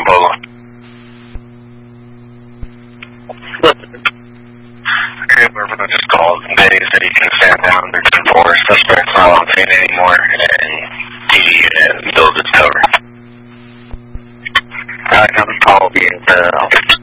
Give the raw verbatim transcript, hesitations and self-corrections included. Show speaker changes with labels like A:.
A: Polo. Okay, whoever just called, they said he can stand down. They're ten four. Suspect's not on scene anymore, and he uh, builds its cover. Alright, I'm calling you. Uh,